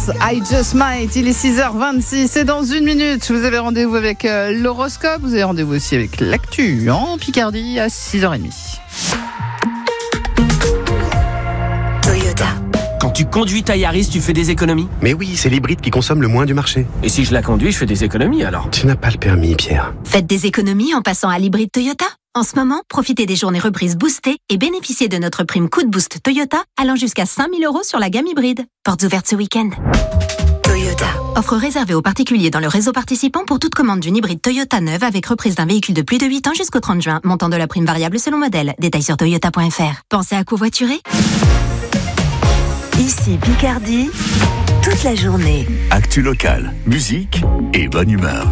I Just Might. Il est 6h26 et dans une minute, vous avez rendez-vous avec l'horoscope. Vous avez rendez-vous aussi avec l'actu en Picardie à 6h30. Toyota. Quand tu conduis ta Yaris, tu fais des économies ? Mais oui, c'est l'hybride qui consomme le moins du marché. Et si je la conduis, je fais des économies alors ? Tu n'as pas le permis, Pierre. Faites des économies en passant à l'hybride Toyota. En ce moment, profitez des journées reprises boostées et bénéficiez de notre prime coup de boost Toyota allant jusqu'à 5 000 € sur la gamme hybride. Portes ouvertes ce week-end. Toyota. Offre réservée aux particuliers dans le réseau participant pour toute commande d'une hybride Toyota neuve avec reprise d'un véhicule de plus de 8 ans jusqu'au 30 juin. Montant de la prime variable selon modèle. Détails sur toyota.fr. Pensez à covoiturer ? Ici Picardie, toute la journée. Actu locale, musique et bonne humeur.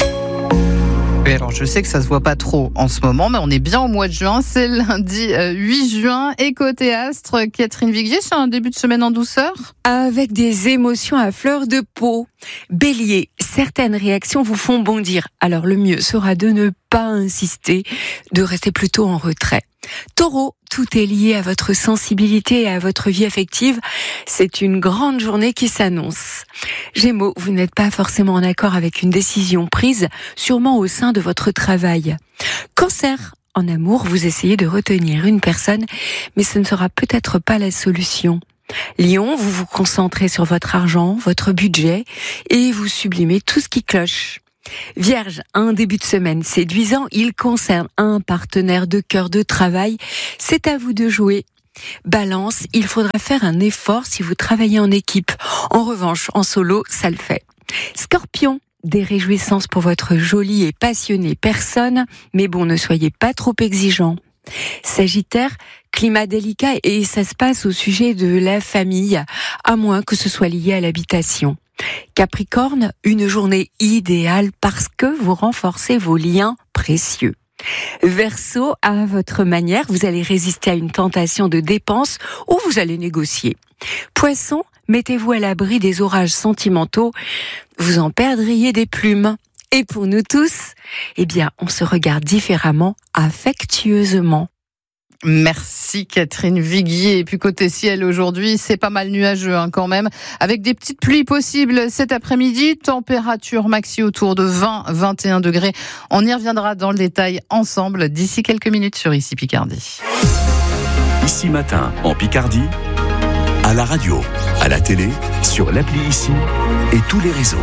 Et alors, je sais que ça se voit pas trop en ce moment, mais on est bien au mois de juin. C'est lundi 8 juin. Et côté astre, Catherine Viguier, c'est un début de semaine en douceur ? Avec des émotions à fleur de peau. Bélier, certaines réactions vous font bondir. Alors le mieux sera de ne pas insister, de rester plutôt en retrait. Taureau, tout est lié à votre sensibilité et à votre vie affective. C'est une grande journée qui s'annonce. Gémeaux, vous n'êtes pas forcément en accord avec une décision prise, sûrement au sein de votre travail. Cancer, en amour, vous essayez de retenir une personne, mais ce ne sera peut-être pas la solution. Lion, vous vous concentrez sur votre argent, votre budget, et vous sublimez tout ce qui cloche. Vierge, un début de semaine séduisant, il concerne un partenaire de cœur de travail, c'est à vous de jouer. Balance, il faudra faire un effort si vous travaillez en équipe. En revanche, en solo, ça le fait. Scorpion, des réjouissances pour votre jolie et passionnée personne, mais bon, ne soyez pas trop exigeant. Sagittaire, climat délicat et ça se passe au sujet de la famille, à moins que ce soit lié à l'habitation. Capricorne, une journée idéale parce que vous renforcez vos liens précieux. Verseau, à votre manière, vous allez résister à une tentation de dépense ou vous allez négocier. Poisson, mettez-vous à l'abri des orages sentimentaux, vous en perdriez des plumes. Et pour nous tous, eh bien, on se regarde différemment, affectueusement. Merci Catherine Viguier. Et puis côté ciel aujourd'hui, c'est pas mal nuageux quand même, avec des petites pluies possibles cet après-midi. Température maxi autour de 20-21 degrés. On y reviendra dans le détail ensemble d'ici quelques minutes sur Ici Picardie. Ici matin, en Picardie, à la radio, à la télé, sur l'appli Ici et tous les réseaux.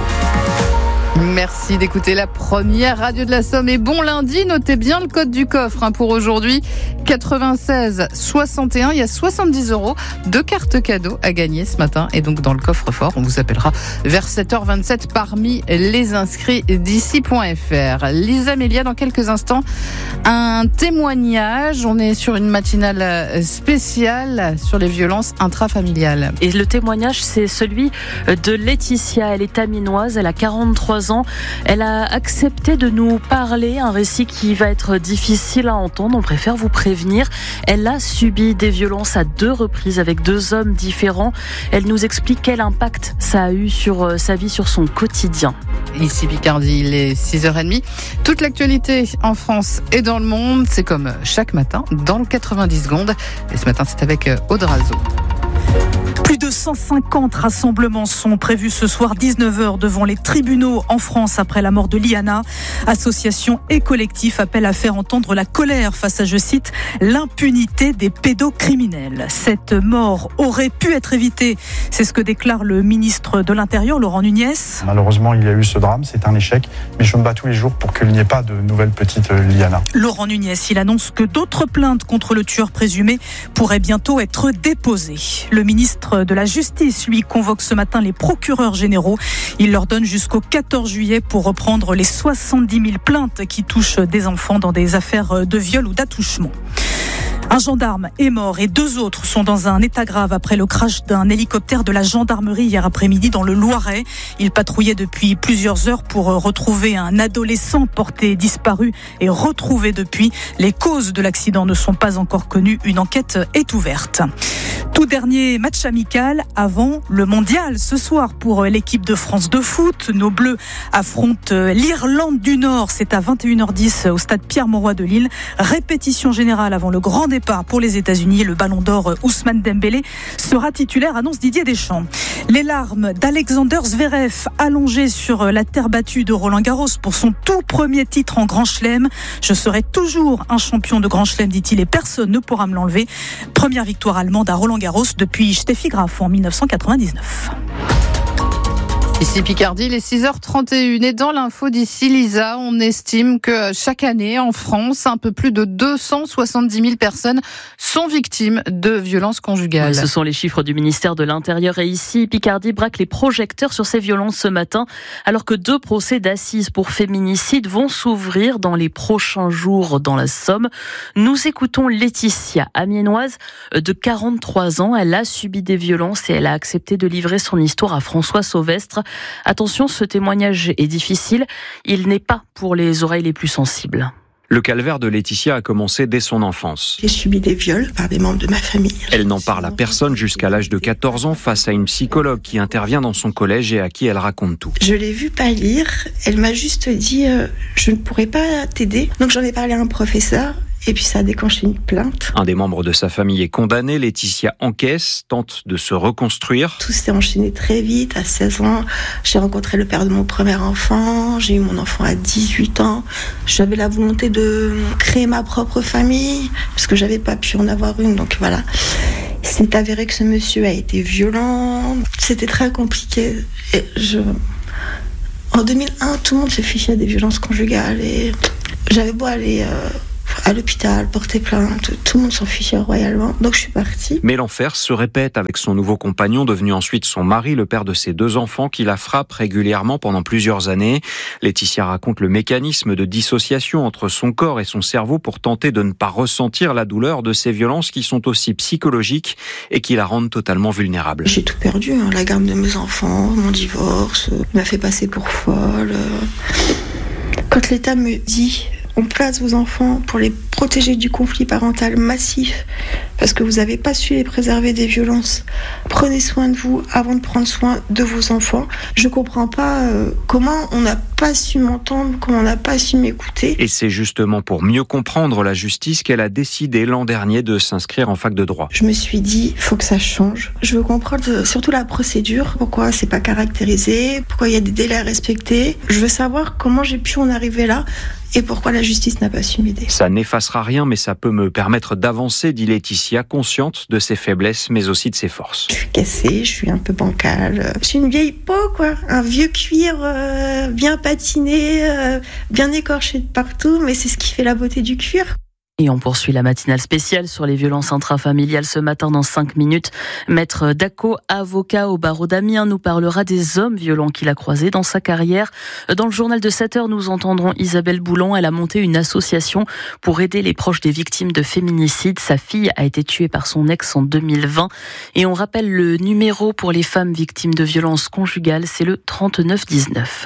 Merci d'écouter la première radio de la Somme et bon lundi, notez bien le code du coffre pour aujourd'hui, 96 61, il y a 70 € de cartes cadeaux à gagner ce matin et donc dans le coffre-fort, on vous appellera vers 7h27 parmi les inscrits d'ici.fr. Lisa Mélia, dans quelques instants, un témoignage, on est sur une matinale spéciale sur les violences intrafamiliales. Et le témoignage, c'est celui de Laetitia, elle est taminoise, elle a 43 ans. Elle a accepté de nous parler, un récit qui va être difficile à entendre, on préfère vous prévenir. Elle a subi des violences à 2 reprises avec 2 hommes différents. Elle nous explique quel impact ça a eu sur sa vie, sur son quotidien. Ici Picardie, il est 6h30. Toute l'actualité en France et dans le monde, c'est comme chaque matin dans le 90 secondes. Et ce matin, c'est avec Aude Razo. Plus de 150 rassemblements sont prévus ce soir, 19h, devant les tribunaux en France après la mort de Liana. Associations et collectifs appellent à faire entendre la colère face à, je cite, l'impunité des pédocriminels. Cette mort aurait pu être évitée. C'est ce que déclare le ministre de l'Intérieur, Laurent Nunez. Malheureusement, il y a eu ce drame, c'est un échec, mais je me bats tous les jours pour qu'il n'y ait pas de nouvelle petite Liana. Laurent Nunez, il annonce que d'autres plaintes contre le tueur présumé pourraient bientôt être déposées. Le ministre de la Justice, lui, convoque ce matin les procureurs généraux. Il leur donne jusqu'au 14 juillet pour reprendre les 70 000 plaintes qui touchent des enfants dans des affaires de viol ou d'attouchement. Un gendarme est mort et 2 autres sont dans un état grave après le crash d'un hélicoptère de la gendarmerie hier après-midi dans le Loiret. Il patrouillait depuis plusieurs heures pour retrouver un adolescent porté disparu et retrouvé depuis. Les causes de l'accident ne sont pas encore connues. Une enquête est ouverte. Tout dernier match amical avant le mondial ce soir pour l'équipe de France de foot. Nos Bleus affrontent l'Irlande du Nord. C'est à 21h10 au stade Pierre-Mauroy de Lille. Répétition générale avant le grand débat départ pour les États-Unis. Le ballon d'or Ousmane Dembélé sera titulaire, annonce Didier Deschamps. Les larmes d'Alexander Zverev, allongé sur la terre battue de Roland-Garros pour son tout premier titre en Grand Chelem. Je serai toujours un champion de Grand Chelem, dit-il, et personne ne pourra me l'enlever. Première victoire allemande à Roland-Garros depuis Steffi Graf en 1999. Ici Picardie, les 6h31 et dans l'info d'ici Lisa, on estime que chaque année en France, un peu plus de 270 000 personnes sont victimes de violences conjugales. Oui, ce sont les chiffres du ministère de l'Intérieur et ici Picardie braque les projecteurs sur ces violences ce matin alors que 2 procès d'assises pour féminicide vont s'ouvrir dans les prochains jours dans la Somme. Nous écoutons Laetitia, amiénoise de 43 ans. Elle a subi des violences et elle a accepté de livrer son histoire à François Sauvestre. Attention, ce témoignage est difficile. Il n'est pas pour les oreilles les plus sensibles. Le calvaire de Laetitia a commencé dès son enfance. J'ai subi des viols par des membres de ma famille. Elle n'en parle à personne jusqu'à l'âge de 14 ans face à une psychologue qui intervient dans son collège et à qui elle raconte tout. Je l'ai vue pâlir. Elle m'a juste dit je ne pourrai pas t'aider. Donc j'en ai parlé à un professeur. Et puis ça a déclenché une plainte. Un des membres de sa famille est condamné. Laetitia encaisse, tente de se reconstruire. Tout s'est enchaîné très vite. À 16 ans, j'ai rencontré le père de mon premier enfant. J'ai eu mon enfant à 18 ans. J'avais la volonté de créer ma propre famille, parce que j'avais pas pu en avoir une. Donc voilà. C'est avéré que ce monsieur a été violent. C'était très compliqué. Et en 2001, tout le monde se fichait des violences conjugales. Et j'avais beau aller à l'hôpital, porter plainte, tout le monde s'en fichait royalement, donc je suis partie. Mais l'enfer se répète avec son nouveau compagnon, devenu ensuite son mari, le père de ses 2 enfants, qui la frappe régulièrement pendant plusieurs années. Laetitia raconte le mécanisme de dissociation entre son corps et son cerveau pour tenter de ne pas ressentir la douleur de ces violences qui sont aussi psychologiques et qui la rendent totalement vulnérable. J'ai tout perdu, la garde de mes enfants, mon divorce, m'a fait passer pour folle. Quand l'État me dit on place vos enfants pour les protéger du conflit parental massif parce que vous n'avez pas su les préserver des violences. Prenez soin de vous avant de prendre soin de vos enfants. Je ne comprends pas comment on n'a pas su m'entendre, comment on n'a pas su m'écouter. Et c'est justement pour mieux comprendre la justice qu'elle a décidé l'an dernier de s'inscrire en fac de droit. Je me suis dit, il faut que ça change. Je veux comprendre surtout la procédure, pourquoi c'est pas caractérisé, pourquoi il y a des délais à respecter. Je veux savoir comment j'ai pu en arriver là. Et pourquoi la justice n'a pas su m'aider. Ça n'effacera rien, mais ça peut me permettre d'avancer, dit Laetitia, consciente de ses faiblesses, mais aussi de ses forces. Je suis cassée, je suis un peu bancale. Je suis une vieille peau, quoi. Un vieux cuir bien patiné, bien écorché de partout, mais c'est ce qui fait la beauté du cuir. Et on poursuit la matinale spéciale sur les violences intrafamiliales ce matin dans 5 minutes. Maître Dacco, avocat au barreau d'Amiens, nous parlera des hommes violents qu'il a croisés dans sa carrière. Dans le journal de 7h, nous entendrons Isabelle Boulon. Elle a monté une association pour aider les proches des victimes de féminicide. Sa fille a été tuée par son ex en 2020. Et on rappelle le numéro pour les femmes victimes de violences conjugales, c'est le 3919.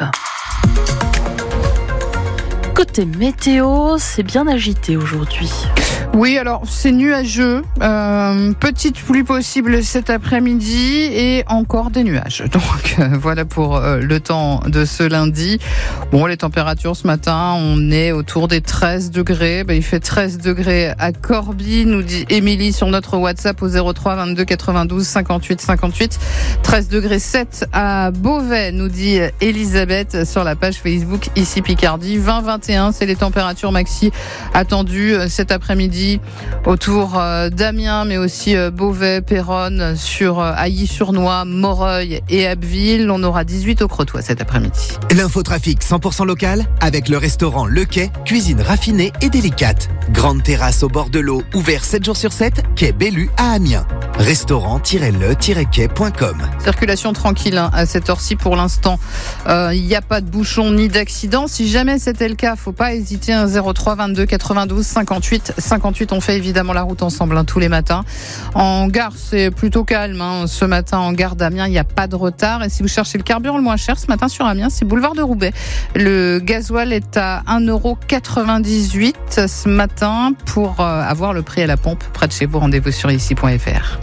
Côté météo, c'est bien agité aujourd'hui. Oui, alors c'est nuageux, petite pluie possible cet après-midi et encore des nuages. Donc voilà pour le temps de ce lundi. Bon, les températures ce matin, on est autour des 13 degrés. Il fait 13 degrés à Corbie, nous dit Émilie sur notre WhatsApp au 03 22 92 58 58. 13 degrés 7 à Beauvais, nous dit Elisabeth sur la page Facebook ici Picardie. 20-21, c'est les températures maxi attendues cet après-midi autour d'Amiens, mais aussi Beauvais, Péronne, sur Ailly-sur-Noix, Moreuil et Abbeville. On aura 18 au Crotoy cet après-midi. L'infotrafic 100% local avec le restaurant Le Quai, cuisine raffinée et délicate. Grande terrasse au bord de l'eau, ouvert 7 jours sur 7, quai Bellu à Amiens. Restaurant-le-quai.com. Circulation tranquille à cette heure-ci pour l'instant. Il n'y a pas de bouchon ni d'accident. Si jamais c'était le cas, faut pas hésiter. 03 22 92 58 58. On fait évidemment la route ensemble tous les matins. En gare, c'est plutôt calme. Ce matin, en gare d'Amiens, il n'y a pas de retard. Et si vous cherchez le carburant le moins cher ce matin sur Amiens, c'est boulevard de Roubaix. Le gasoil est à 1,98 € ce matin. Pour avoir le prix à la pompe près de chez vous, rendez-vous sur ici.fr.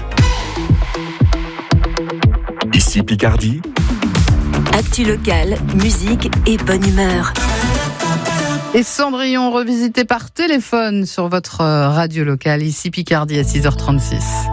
Ici Picardie. Actu locale, musique et bonne humeur. Et Cendrillon revisité par téléphone sur votre radio locale, ici Picardie à 6h36.